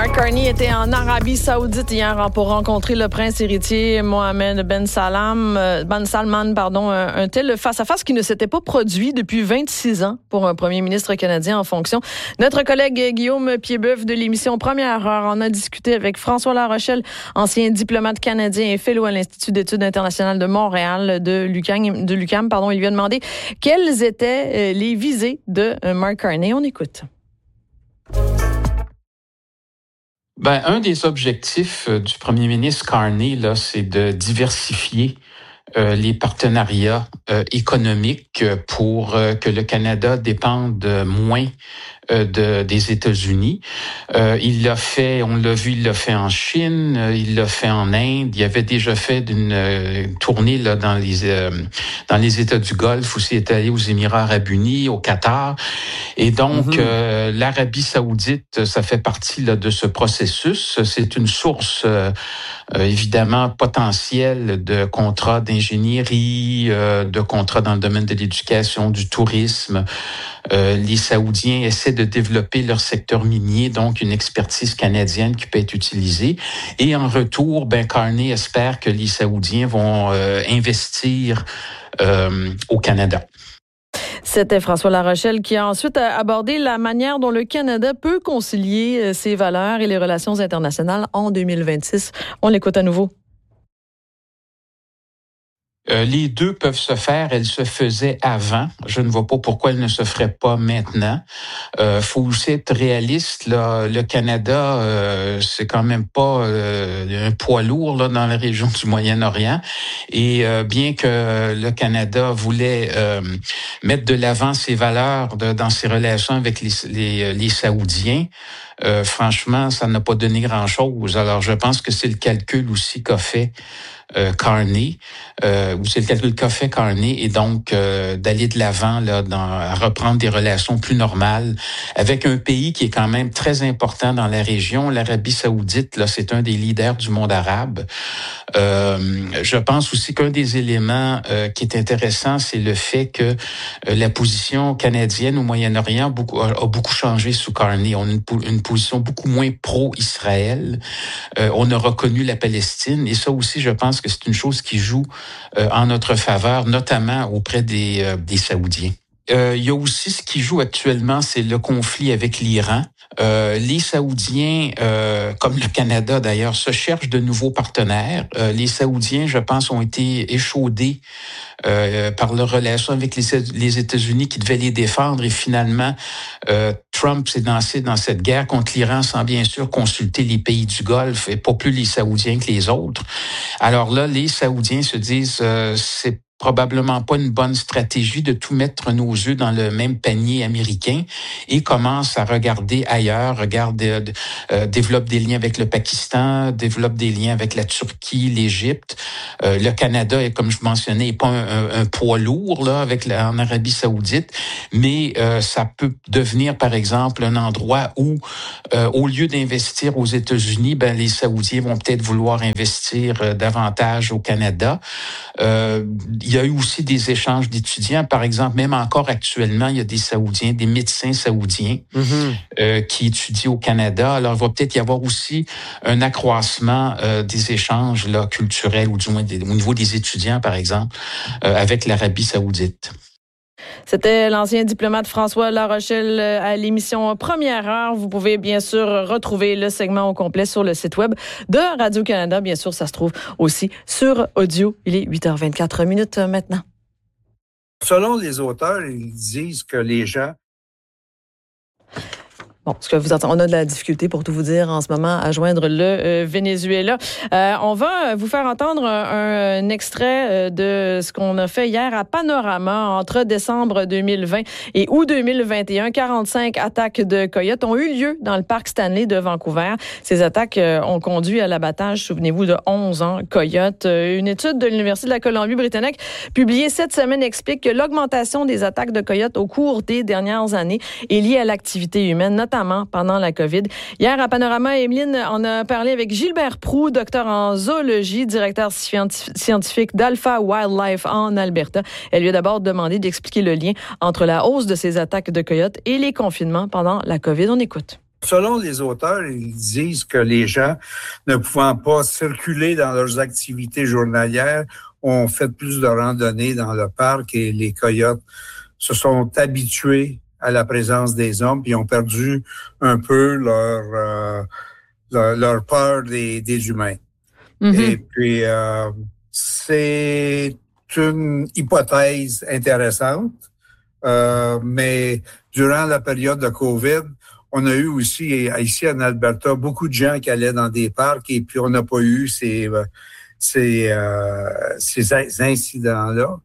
Mark Carney était en Arabie Saoudite hier pour rencontrer le prince héritier Mohammed Ben Salman, un tel face-à-face qui ne s'était pas produit depuis 26 ans pour un premier ministre canadien en fonction. Notre collègue Guillaume Piedboeuf de l'émission Première Heure en a discuté avec François Larochelle, ancien diplomate canadien et fellow à l'Institut d'études internationales de Montréal de l'UQAM. Il lui a demandé quelles étaient les visées de Mark Carney. On écoute. Un des objectifs du premier ministre Carney, là, c'est de diversifier les partenariats économiques pour que le Canada dépende moins des États-Unis. Il l'a fait, on l'a vu, il l'a fait en Chine, il l'a fait en Inde. Il avait déjà fait une tournée là dans les États du Golfe, où il est allé aux Émirats arabes unis, au Qatar. Et donc, l'Arabie saoudite, ça fait partie là de ce processus. C'est une source évidemment potentielle de contrats d'ingénierie, de contrats dans le domaine de l'éducation, du tourisme. Les Saoudiens essaient de développer leur secteur minier, donc une expertise canadienne qui peut être utilisée. Et en retour, Carney espère que les Saoudiens vont investir au Canada. C'était François Larochelle qui a ensuite abordé la manière dont le Canada peut concilier ses valeurs et les relations internationales en 2026. On l'écoute à nouveau. Les deux peuvent se faire. Elles se faisaient avant. Je ne vois pas pourquoi elles ne se feraient pas maintenant. Faut aussi être réaliste. Là, le Canada, c'est quand même pas un poids lourd là dans la région du Moyen-Orient. Et bien que le Canada voulait mettre de l'avant ses valeurs dans ses relations avec les Saoudiens, franchement, ça n'a pas donné grand-chose. Alors, je pense que c'est le calcul aussi qu'a fait Carney, ou c'est le calcul qu'a fait Carney, et donc d'aller de l'avant là, à reprendre des relations plus normales avec un pays qui est quand même très important dans la région. L'Arabie saoudite, là, c'est un des leaders du monde arabe. Je pense aussi qu'un des éléments qui est intéressant, c'est le fait que la position canadienne au Moyen-Orient a beaucoup changé sous Carney. On a une position beaucoup moins pro-Israël. On a reconnu la Palestine, et ça aussi, je pense que c'est une chose qui joue en notre faveur, notamment auprès des Saoudiens. Il y a aussi ce qui joue actuellement, c'est le conflit avec l'Iran. Les Saoudiens, comme le Canada d'ailleurs, se cherchent de nouveaux partenaires. Les Saoudiens, je pense, ont été échaudés par leur relation avec les États-Unis qui devaient les défendre, et finalement, Trump s'est lancé dans cette guerre contre l'Iran sans bien sûr consulter les pays du Golfe, et pas plus les Saoudiens que les autres. Alors là, les Saoudiens se disent c'est probablement pas une bonne stratégie de tout mettre nos œufs dans le même panier américain, et commence à regarder ailleurs, développe des liens avec le Pakistan, développe des liens avec la Turquie, l'Égypte. Le Canada, comme je mentionnais, n'est pas un poids lourd là en Arabie saoudite, mais ça peut devenir par exemple un endroit où au lieu d'investir aux États-Unis, les Saoudiens vont peut-être vouloir investir davantage au Canada. Il y a eu aussi des échanges d'étudiants. Par exemple, même encore actuellement, il y a des Saoudiens, des médecins saoudiens qui étudient au Canada. Alors, il va peut-être y avoir aussi un accroissement des échanges là, culturels, ou du moins au niveau des étudiants, par exemple, avec l'Arabie saoudite. C'était l'ancien diplomate François Larochelle à l'émission Première Heure. Vous pouvez bien sûr retrouver le segment au complet sur le site web de Radio-Canada. Bien sûr, ça se trouve aussi sur audio. Il est 8h24 maintenant. Selon les auteurs, ils disent que les gens... Bon, ce que vous entendez, on a de la difficulté, pour tout vous dire, en ce moment, à joindre le Venezuela. On va vous faire entendre un extrait de ce qu'on a fait hier à Panorama. Entre décembre 2020 et août 2021, 45 attaques de coyotes ont eu lieu dans le parc Stanley de Vancouver. Ces attaques ont conduit à l'abattage, souvenez-vous, de 11 coyotes. Une étude de l'Université de la Colombie-Britannique publiée cette semaine explique que l'augmentation des attaques de coyotes au cours des dernières années est liée à l'activité humaine, notamment pendant la COVID. Hier, à Panorama, Emeline, on a parlé avec Gilbert Proulx, docteur en zoologie, directeur scientifique d'Alpha Wildlife en Alberta. Elle lui a d'abord demandé d'expliquer le lien entre la hausse de ces attaques de coyotes et les confinements pendant la COVID. On écoute. Selon les auteurs, ils disent que les gens, ne pouvant pas circuler dans leurs activités journalières, ont fait plus de randonnées dans le parc et les coyotes se sont habitués à la présence des hommes puis ont perdu un peu leur peur des humains. Mm-hmm. Et puis, c'est une hypothèse intéressante, mais durant la période de COVID, on a eu aussi, ici en Alberta, beaucoup de gens qui allaient dans des parcs et puis on n'a pas eu ces incidents-là.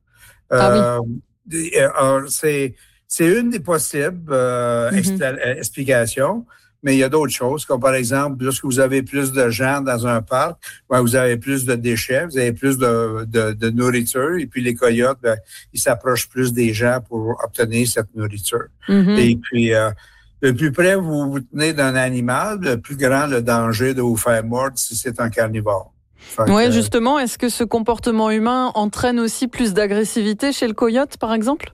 Oui. C'est une des possibles explications, mais il y a d'autres choses, comme par exemple, lorsque vous avez plus de gens dans un parc, vous avez plus de déchets, vous avez plus de nourriture, et puis les coyotes, ils s'approchent plus des gens pour obtenir cette nourriture. Mm-hmm. Et puis, le plus près vous vous tenez d'un animal, le plus grand le danger de vous faire mordre si c'est un carnivore. Oui, justement, est-ce que ce comportement humain entraîne aussi plus d'agressivité chez le coyote, par exemple?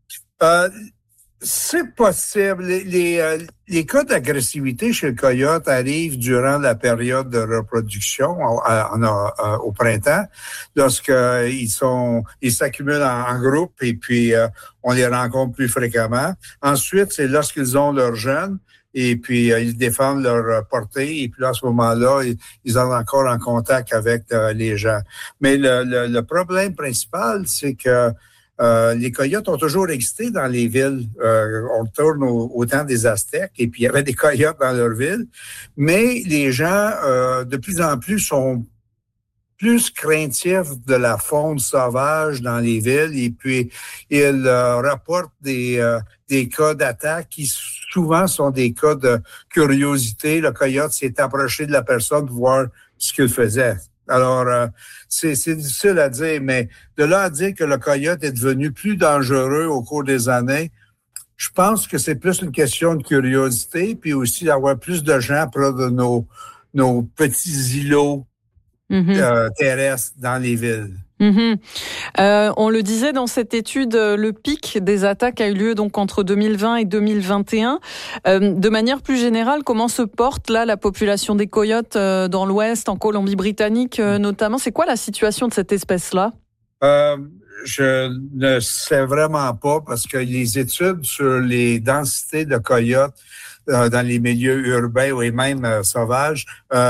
C'est possible. Les cas d'agressivité chez le coyote arrivent durant la période de reproduction au printemps, lorsqu'ils s'accumulent en groupe et puis on les rencontre plus fréquemment. Ensuite, c'est lorsqu'ils ont leurs jeunes et puis ils défendent leur portée et puis là, à ce moment-là, ils sont encore en contact avec les gens. Mais le problème principal, c'est que les coyotes ont toujours existé dans les villes. On tourne au temps des Aztèques et puis il y avait des coyotes dans leur ville. Mais les gens, de plus en plus, sont plus craintifs de la faune sauvage dans les villes et puis ils rapportent des cas d'attaque qui souvent sont des cas de curiosité. Le coyote s'est approché de la personne pour voir ce qu'il faisait. Alors, c'est difficile à dire, mais de là à dire que le coyote est devenu plus dangereux au cours des années, je pense que c'est plus une question de curiosité, puis aussi d'avoir plus de gens près de nos petits îlots terrestres dans les villes. Mmh. On le disait dans cette étude, le pic des attaques a eu lieu donc entre 2020 et 2021. De manière plus générale, comment se porte là la population des coyotes dans l'Ouest, en Colombie-Britannique notamment? C'est quoi la situation de cette espèce-là? Je ne sais vraiment pas parce que les études sur les densités de coyotes dans les milieux urbains ou même sauvages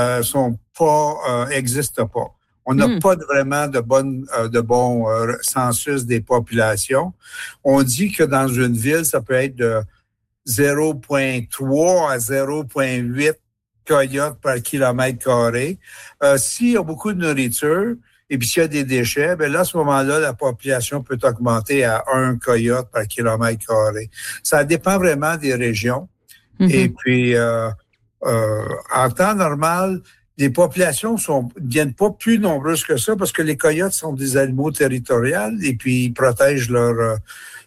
existent pas. On n'a pas vraiment de bons census des populations. On dit que dans une ville, ça peut être de 0,3 à 0,8 coyotes par kilomètre carré. S'il y a beaucoup de nourriture et puis s'il y a des déchets, là, à ce moment-là, la population peut augmenter à 1 coyote par kilomètre carré. Ça dépend vraiment des régions. Et puis, en temps normal, les populations deviennent pas plus nombreuses que ça parce que les coyotes sont des animaux territoriaux et puis ils protègent leur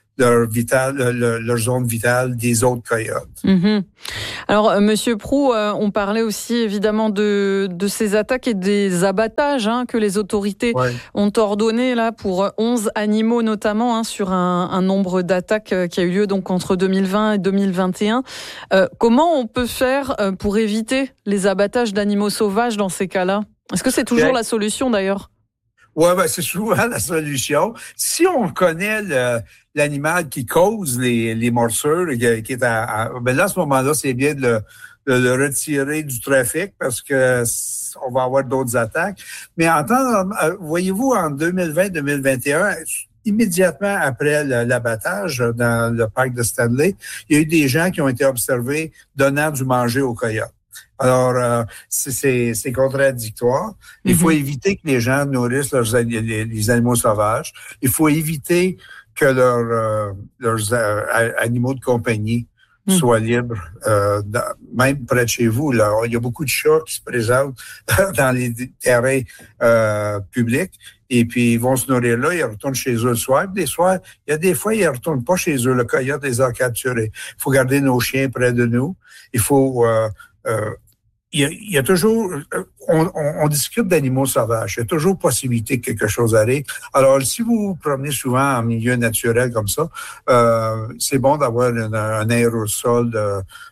zone vitale des autres coyotes. Mmh. Alors, Monsieur Proulx, on parlait aussi évidemment de ces attaques et des abattages que les autorités ont ordonnés là pour 11 animaux notamment sur un nombre d'attaques qui a eu lieu donc entre 2020 et 2021. Comment on peut faire pour éviter les abattages d'animaux sauvages dans ces cas-là? Est-ce que c'est toujours la solution d'ailleurs? Oui, c'est souvent la solution. Si on connaît l'animal qui cause les morsures, qui est là, à ce moment-là, c'est bien de le retirer du trafic parce que on va avoir d'autres attaques. Mais voyez-vous, en 2020-2021, immédiatement après l'abattage dans le parc de Stanley, il y a eu des gens qui ont été observés donnant du manger aux coyotes. Alors, c'est contradictoire. Il faut éviter que les gens nourrissent les animaux sauvages. Il faut éviter que leurs animaux de compagnie soient libres, même près de chez vous. Là, il y a beaucoup de chats qui se présentent dans les terrains publics. Et puis, ils vont se nourrir là, ils retournent chez eux le soir. Il y a des fois, ils ne retournent pas chez eux. Le coyote les a capturés. Il faut garder nos chiens près de nous. Il faut... il y a toujours, on discute d'animaux sauvages. Il y a toujours possibilité que quelque chose arrive. Alors, si vous vous promenez souvent en milieu naturel comme ça, c'est bon d'avoir un aérosol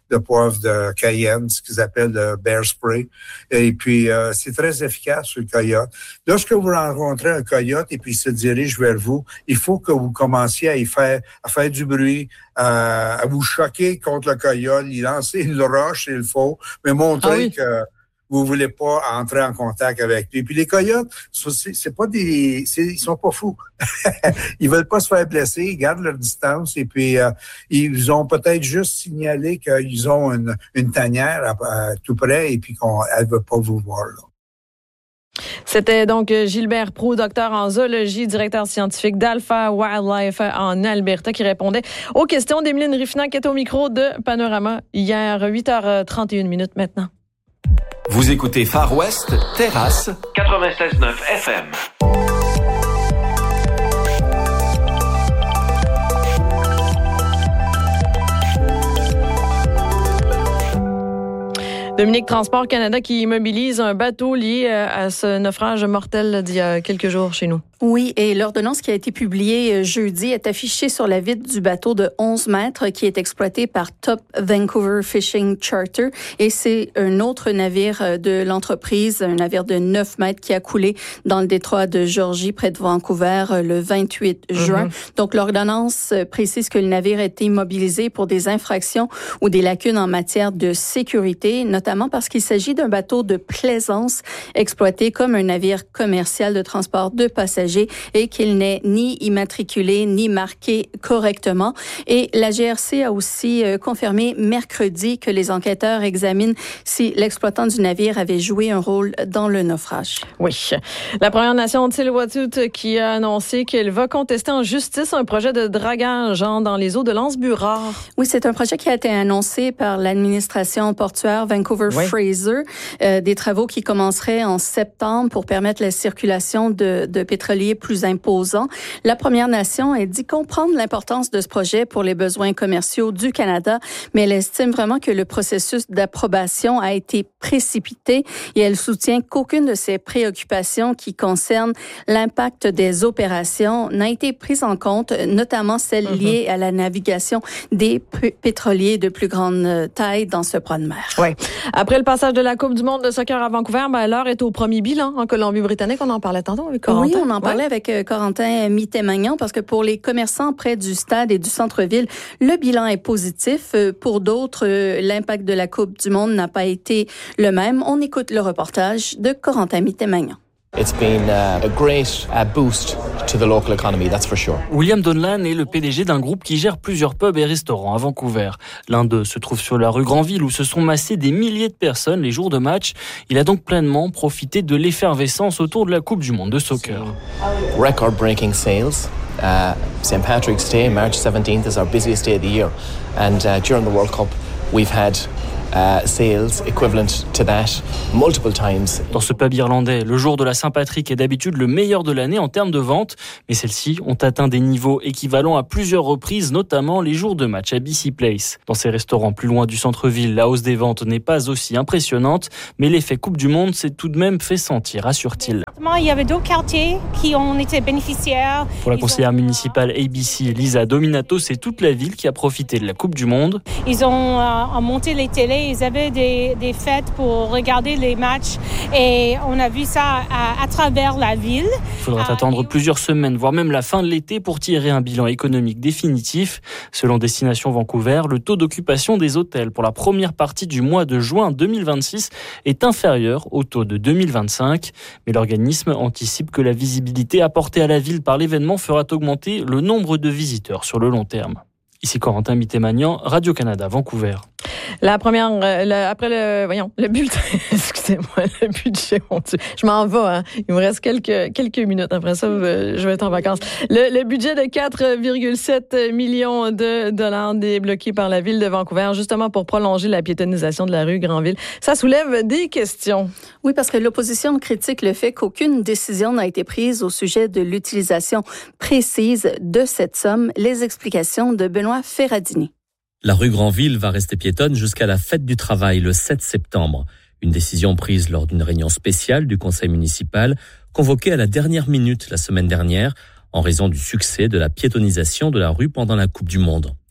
de poivre de Cayenne, ce qu'ils appellent le bear spray. Et puis, c'est très efficace sur le coyote. Lorsque vous rencontrez un coyote et puis il se dirige vers vous, il faut que vous commenciez à faire du bruit, à vous choquer contre le coyote, lui lancer une roche s'il faut, mais montrer que vous voulez pas entrer en contact avec lui. Puis les coyotes, c'est pas ils sont pas fous. Ils veulent pas se faire blesser, ils gardent leur distance et puis ils ont peut-être juste signalé qu'ils ont une tanière tout près et puis qu'elle veut pas vous voir là. C'était donc Gilbert Proulx, docteur en zoologie, directeur scientifique d'Alpha Wildlife en Alberta, qui répondait aux questions d'Émeline Riffnant, qui était au micro de Panorama hier, 8h31 maintenant. Vous écoutez Far West, Terrasse, 96.9 FM. Dominique, Transport Canada qui immobilise un bateau lié à ce naufrage mortel d'il y a quelques jours chez nous. Oui, et l'ordonnance qui a été publiée jeudi est affichée sur la vitre du bateau de 11 mètres qui est exploité par Top Vancouver Fishing Charter. Et c'est un autre navire de l'entreprise, un navire de 9 mètres qui a coulé dans le détroit de Georgie, près de Vancouver, le 28 juin. Donc, l'ordonnance précise que le navire a été immobilisé pour des infractions ou des lacunes en matière de sécurité, notamment parce qu'il s'agit d'un bateau de plaisance exploité comme un navire commercial de transport de passagers et qu'il n'est ni immatriculé ni marqué correctement. Et la GRC a aussi confirmé mercredi que les enquêteurs examinent si l'exploitant du navire avait joué un rôle dans le naufrage. Oui. La Première Nation de Tsleil-Waututh qui a annoncé qu'elle va contester en justice un projet de dragage dans les eaux de l'Anse-Burrard. Oui, c'est un projet qui a été annoncé par l'administration portuaire Vancouver-Fraser. Des travaux qui commenceraient en septembre pour permettre la circulation de pétroliers plus imposants. La Première Nation a dit comprendre l'importance de ce projet pour les besoins commerciaux du Canada, mais elle estime vraiment que le processus d'approbation a été précipité et elle soutient qu'aucune de ces préoccupations qui concernent l'impact des opérations n'a été prise en compte, notamment celle liée à la navigation des pétroliers de plus grande taille dans ce bras de mer. Oui. Après le passage de la Coupe du monde de soccer à Vancouver, l'heure est au premier bilan en Colombie-Britannique. On en parlait tantôt avec Corentin. Oui, on en parlait avec Corentin Mitté-Magnan parce que pour les commerçants près du stade et du centre-ville, le bilan est positif. Pour d'autres, l'impact de la Coupe du monde n'a pas été le même. On écoute le reportage de Corentin Mitté-Magnan. It's been a great boost to the local economy, that's for sure. William Donlan est le PDG d'un groupe qui gère plusieurs pubs et restaurants à Vancouver. L'un d'eux se trouve sur la rue Granville où se sont massés des milliers de personnes les jours de match. Il a donc pleinement profité de l'effervescence autour de la Coupe du monde de soccer. Record-breaking sales. St. Patrick's Day, March 17th, is our busiest day of the year. And during the World Cup, we've had sales equivalent to that multiple times. Dans ce pub irlandais, le jour de la Saint-Patrick est d'habitude le meilleur de l'année en termes de vente, mais celles-ci ont atteint des niveaux équivalents à plusieurs reprises, notamment les jours de match à BC Place. Dans ces restaurants plus loin du centre-ville, la hausse des ventes n'est pas aussi impressionnante, mais l'effet Coupe du Monde s'est tout de même fait sentir, assure-t-il. Il y avait d'autres quartiers qui ont été bénéficiaires. Pour la conseillère municipale ABC, Lisa Dominato, c'est toute la ville qui a profité de la Coupe du Monde. Ils ont monté les télés, ils avaient des fêtes pour regarder les matchs et on a vu ça à travers la ville. Il faudra attendre plusieurs semaines, voire même la fin de l'été pour tirer un bilan économique définitif. Selon Destination Vancouver, le taux d'occupation des hôtels pour la première partie du mois de juin 2026 est inférieur au taux de 2025. Mais l'organisme anticipe que la visibilité apportée à la ville par l'événement fera augmenter le nombre de visiteurs sur le long terme. Ici Corentin Mitté-Magnan, Radio-Canada, Vancouver. La première, après le bulletin, excusez-moi, le budget, mon Dieu, je m'en vais, hein. Il me reste quelques minutes. Après ça, je vais être en vacances. Le budget de 4,7 millions de dollars débloqué par la ville de Vancouver, justement pour prolonger la piétonnisation de la rue Granville. Ça soulève des questions. Oui, parce que l'opposition critique le fait qu'aucune décision n'a été prise au sujet de l'utilisation précise de cette somme. Les explications de Benoît Ferradini. La rue Granville va rester piétonne jusqu'à la fête du travail le 7 septembre. Une décision prise lors d'une réunion spéciale du conseil municipal convoquée à la dernière minute la semaine dernière en raison du succès de la piétonnisation de la rue pendant la Coupe du Monde.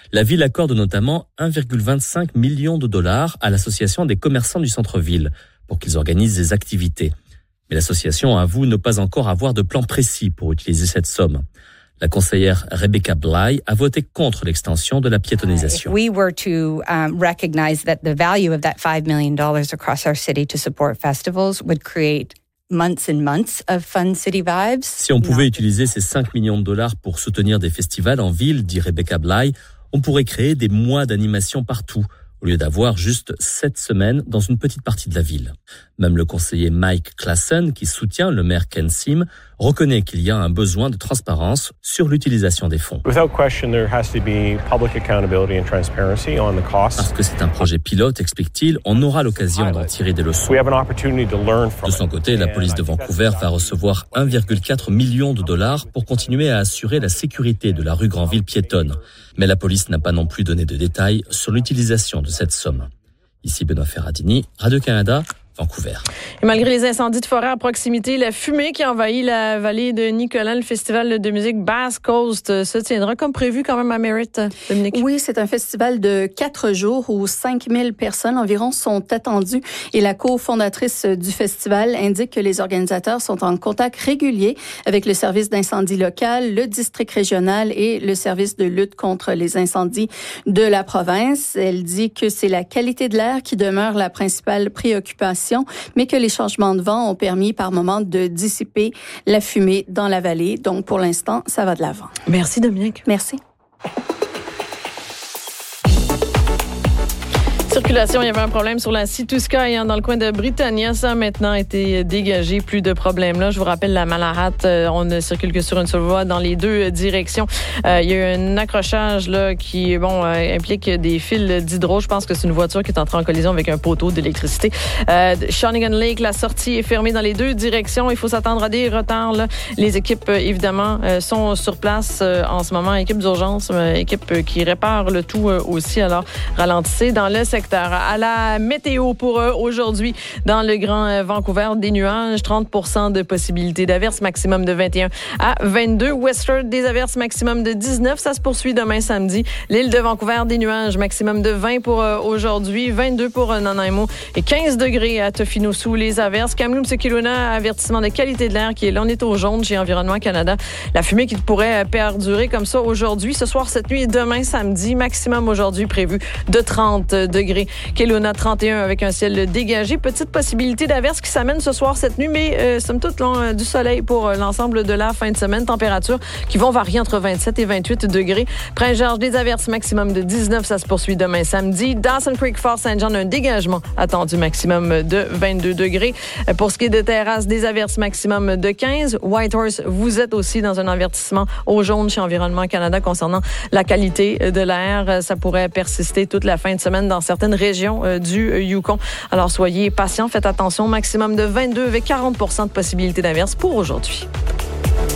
La ville accorde notamment 1,25 million de dollars à l'association des commerçants du centre-ville pour qu'ils organisent des activités. Mais l'association avoue ne pas encore avoir de plan précis pour utiliser cette somme. La conseillère Rebecca Bly a voté contre l'extension de la piétonisation. If we were to recognize that the value of that $5 million across our city to support festivals would create months and months of fun city vibes. Si on pouvait utiliser ces 5 millions de dollars pour soutenir des festivals en ville, dit Rebecca Bly, on pourrait créer des mois d'animation partout, au lieu d'avoir juste 7 semaines dans une petite partie de la ville. Même le conseiller Mike Klassen, qui soutient le maire Ken Sim, reconnaît qu'il y a un besoin de transparence sur l'utilisation des fonds. Without question, there has to be public accountability and transparency on the costs. Parce que c'est un projet pilote, explique-t-il, on aura l'occasion d'en tirer des leçons. De son côté, la police de Vancouver va recevoir 1,4 million de dollars pour continuer à assurer la sécurité de la rue Granville piétonne. Mais la police n'a pas non plus donné de détails sur l'utilisation de cette somme. Ici Benoît Ferradini, Radio-Canada, Vancouver. Et malgré les incendies de forêt à proximité, la fumée qui envahit la vallée de Nicolet, le festival de musique Bass Coast se tiendra comme prévu quand même à Merritt, Dominique. Oui, c'est un festival de 4 jours où 5000 personnes environ sont attendues et la cofondatrice du festival indique que les organisateurs sont en contact régulier avec le service d'incendie local, le district régional et le service de lutte contre les incendies de la province. Elle dit que c'est la qualité de l'air qui demeure la principale préoccupation, mais que les changements de vent ont permis par moments de dissiper la fumée dans la vallée. Donc, pour l'instant, ça va de l'avant. Merci, Dominique. Merci. Circulation, il y avait un problème sur la Sea-to-Sky dans le coin de Britannia. Ça a maintenant été dégagé. Plus de problèmes là. Je vous rappelle, la Malahat, on ne circule que sur une seule voie dans les deux directions. Il y a eu un accrochage là qui implique des fils d'hydro. Je pense que c'est une voiture qui est entrée en collision avec un poteau d'électricité. Shawnigan Lake, la sortie est fermée dans les deux directions. Il faut s'attendre à des retards là. Les équipes, évidemment, sont sur place en ce moment. Équipe d'urgence, équipe qui répare le tout aussi. Alors, ralentissez dans le secteur. À la météo pour aujourd'hui, dans le Grand Vancouver, des nuages, 30% de possibilité d'averses, maximum de 21 à 22. Western, des averses, maximum de 19. Ça se poursuit demain samedi. L'île de Vancouver, des nuages, maximum de 20 pour aujourd'hui, 22 pour Nanaimo et 15 degrés à Tofino sous les averses. Kamloops et Kelowna, avertissement de qualité de l'air qui est là. On est au jaune chez Environnement Canada. La fumée qui pourrait perdurer comme ça aujourd'hui, ce soir, cette nuit et demain samedi. Maximum aujourd'hui prévu de 30 degrés. Kelowna 31 avec un ciel dégagé. Petite possibilité d'averse qui s'amène ce soir, cette nuit, mais somme toute du soleil pour l'ensemble de la fin de semaine. Températures qui vont varier entre 27 et 28 degrés. Prince-Georges, des averses maximum de 19. Ça se poursuit demain samedi. Dawson Creek, Fort-Saint-Jean, un dégagement attendu maximum de 22 degrés. Pour ce qui est de Terrasse, des averses maximum de 15. Whitehorse, vous êtes aussi dans un avertissement au jaune chez Environnement Canada concernant la qualité de l'air. Ça pourrait persister toute la fin de semaine dans certaines régions du Yukon. Alors, soyez patients, faites attention. Maximum de 22 avec 40% de possibilité d'averse pour aujourd'hui.